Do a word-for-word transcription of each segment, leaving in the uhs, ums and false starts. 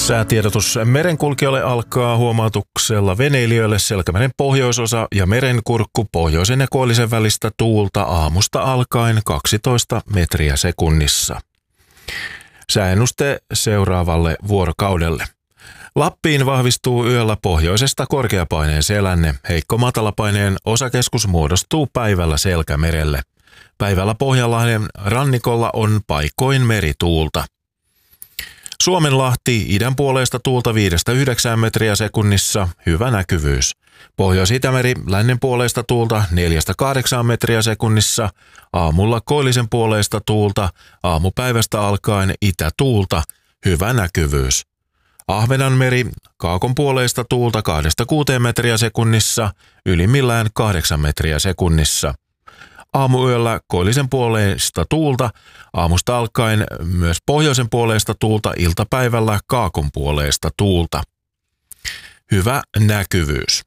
Säätiedotus merenkulkijoille alkaa huomautuksella veneilijöille Selkämeren pohjoisosa ja Merenkurkku pohjoisen ja koillisen välistä tuulta aamusta alkaen kaksitoista metriä sekunnissa. Sääennuste seuraavalle vuorokaudelle. Lappiin vahvistuu yöllä pohjoisesta korkeapaineen selänne. Heikko matalapaineen osakeskus muodostuu päivällä Selkämerelle. Päivällä Pohjanlahden rannikolla on paikoin merituulta. Suomenlahti idän puoleista tuulta viidestä yhdeksään metriä sekunnissa, hyvä näkyvyys. Pohjois-Itämeri lännen puoleista tuulta neljästä kahdeksaan metriä sekunnissa, aamulla koillisen puoleista tuulta, aamupäivästä alkaen itätuulta, hyvä näkyvyys. Ahvenanmeri kaakon puoleista tuulta kahdesta kuuteen metriä sekunnissa, ylimmillään kahdeksan metriä sekunnissa. Aamuyöllä koillisen puoleista tuulta, aamusta alkaen myös pohjoisen puoleista tuulta, iltapäivällä kaakon puoleista tuulta. Hyvä näkyvyys.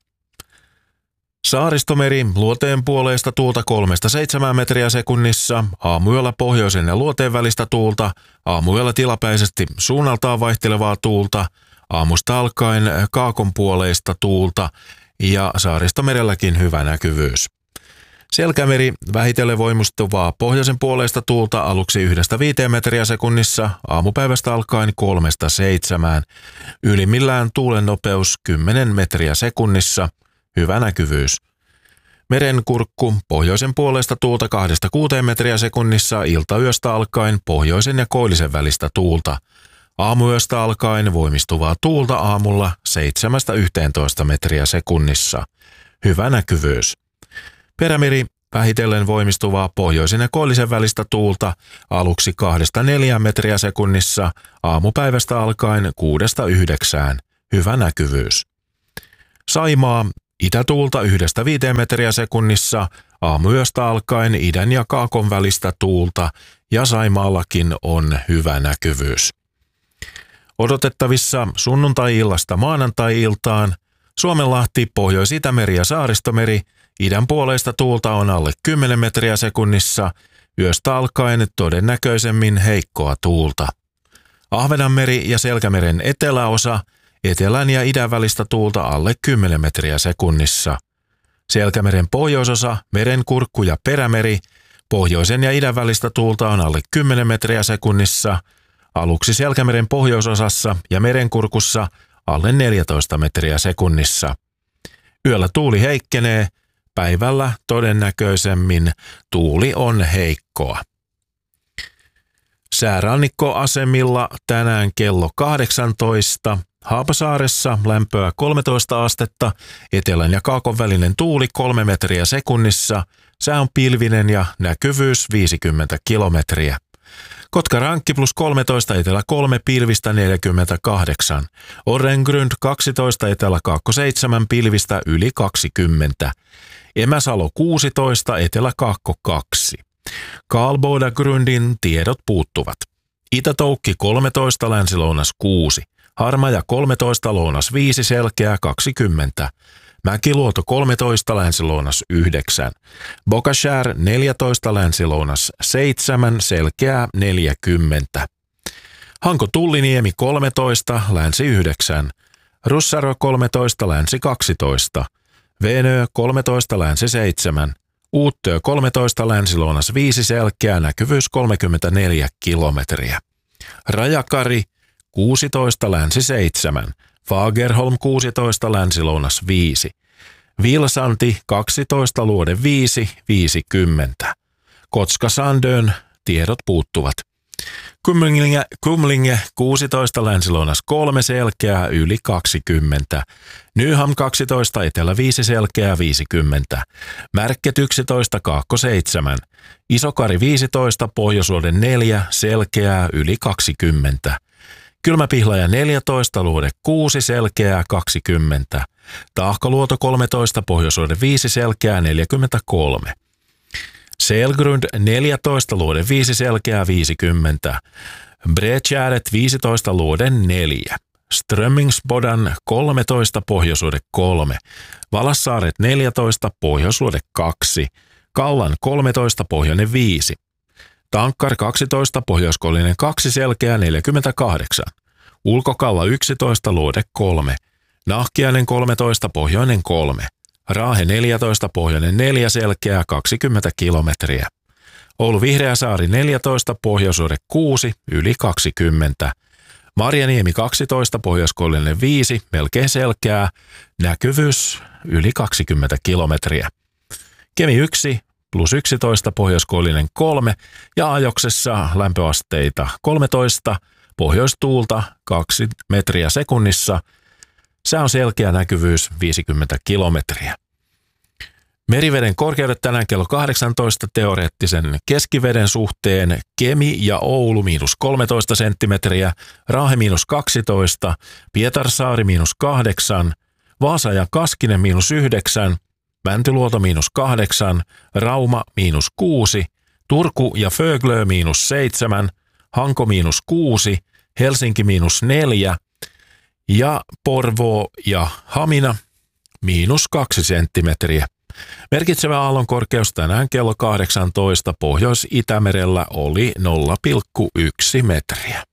Saaristomeri luoteen puoleista tuulta kolmesta seitsemään metriä sekunnissa, aamuyöllä pohjoisen ja luoteen välistä tuulta, aamuyöllä tilapäisesti suunnaltaan vaihtelevaa tuulta, aamusta alkaen kaakon puoleista tuulta ja Saaristomerelläkin hyvä näkyvyys. Selkämeri vähitellen voimistuvaa pohjoisen puoleista tuulta aluksi yhdestä viiteen metriä sekunnissa, aamupäivästä alkaen kolmesta seitsemään, ylimmillään tuulen nopeus kymmenen metriä sekunnissa, hyvä näkyvyys. Merenkurkku pohjoisen puolesta tuulta kahdesta kuuteen metriä sekunnissa, iltayöstä alkaen pohjoisen ja koillisen välistä tuulta. Aamuyöstä alkaen voimistuvaa tuulta aamulla seitsemästä yhteentoista metriä sekunnissa, hyvä näkyvyys. Perämeri vähitellen voimistuvaa pohjoisen ja koillisen välistä tuulta aluksi kahdesta neljään metriä sekunnissa, aamupäivästä alkaen kuudesta yhdeksään, hyvä näkyvyys. Saimaa itätuulta yhdestä viiteen metriä sekunnissa, aamuyöstä alkaen idän ja kaakon välistä tuulta ja Saimaallakin on hyvä näkyvyys. Odotettavissa sunnuntai-illasta maanantai-iltaan Suomenlahti, Pohjois-Itämeri ja Saaristomeri idän puoleista tuulta on alle kymmenen metriä sekunnissa, yöstä alkaen todennäköisemmin heikkoa tuulta. Ahvenanmeri ja Selkämeren eteläosa, etelän ja idän välistä tuulta alle kymmenen metriä sekunnissa. Selkämeren pohjoisosa, Merenkurkku ja Perämeri, pohjoisen ja idän välistä tuulta on alle kymmenen metriä sekunnissa, aluksi Selkämeren pohjoisosassa ja Merenkurkussa alle neljätoista metriä sekunnissa. Yöllä tuuli heikkenee, päivällä todennäköisemmin tuuli on heikkoa. Säärannikkoasemilla tänään kello kahdeksantoista. Haapasaaressa lämpöä kolmetoista astetta, etelän ja kaakon välinen tuuli kolme metriä sekunnissa, sää on pilvinen ja näkyvyys viisikymmentä kilometriä. Kotka-Rankki plus kolmetoista, etelä kolme, pilvistä neljäkymmentäkahdeksan. Orrengrund kaksitoista, etelä kaakko seitsemän, pilvistä yli kaksikymmentä. Emäsalo kuusitoista, etelä kaakko kaksi. Karlbodagrundin tiedot puuttuvat. Itä-Toukki kolmetoista, länsi-lounas kuusi. Harmaja kolmetoista, lounas viisi, selkeää kaksikymmentä. Mäkiluoto kolmetoista, länsi-lounas yhdeksän. Bokashär neljätoista, länsi-lounas seitsemän, selkeää neljäkymmentä. Hanko-Tulliniemi kolmetoista, länsi yhdeksän. Russaro kolmetoista, länsi kaksitoista. Venö kolmetoista, länsi seitsemän. Uuttöö kolmetoista, länsi-lounas viisi, selkeää näkyvyys kolmekymmentäneljä kilometriä. Rajakari kuusitoista, länsi seitsemän. Fagerholm kuusitoista, länsi-lounas viisi. Vilsanti kaksitoista, luode viisi, viisikymmentä. Kotska-Sandön tiedot puuttuvat. Kumlinge, Kumlinge kuusitoista, länsi-lounas kolme, selkeää yli kaksikymmentä. Nyham kaksitoista, etelä viisi, selkeää viisikymmentä. Märket yksitoista, kaakko seitsemän. Isokari viisitoista, pohjoisluode neljä, selkeää yli kaksikymmentä. Kylmäpihlaja neljätoista, luode kuusi, selkeää kaksikymmentä. Tahkoluoto kolmetoista, pohjoisluode viisi, selkeää neljäkymmentäkolme. Selgrund neljätoista, luode viisi, selkeää viisikymmentä. Bredtjäret viisitoista, luode neljä. Strömmingsbodan kolmetoista, pohjoisluode kolme. Valassaaret neljätoista, pohjoisluode kaksi. Kallan kolmetoista, pohjoinen viisi. Tankkar kaksitoista, pohjoiskollinen kaksi, selkeää neljäkymmentäkahdeksan. Ulkokalla yksitoista, Luode kolme. Nahkiainen kolmetoista, Pohjoinen kolme. Raahe neljätoista, Pohjoinen neljä, Selkeää kaksikymmentä kilometriä. Oulu Vihreäsaari neljätoista, Pohjoisuuden kuusi, yli kaksikymmentä. Marjaniemi kaksitoista, Pohjoiskoillinen viisi, melkein Selkeää, näkyvyys yli kaksikymmentä kilometriä. Kemi yksi, plus yksitoista, Pohjoiskoillinen kolme ja Ajoksessa lämpöasteita kolmetoista, pohjoistuulta kaksi metriä sekunnissa. Sää on selkeä, näkyvyys viisikymmentä kilometriä. Meriveden korkeudet tänään kello kahdeksantoista teoreettisen keskiveden suhteen. Kemi ja Oulu miinus kolmetoista senttimetriä, Raahe miinus kaksitoista, Pietarsaari miinus kahdeksan, Vaasa ja Kaskinen miinus yhdeksän, Mäntyluoto miinus kahdeksan, Rauma miinus kuusi, Turku ja Föglö miinus seitsemän, Hanko miinus kuusi, Helsinki miinus neljä ja Porvoo ja Hamina miinus kaksi senttimetriä. Merkitsevä aallonkorkeus tänään kello kahdeksantoista Pohjois-Itämerellä oli nolla pilkku yksi metriä.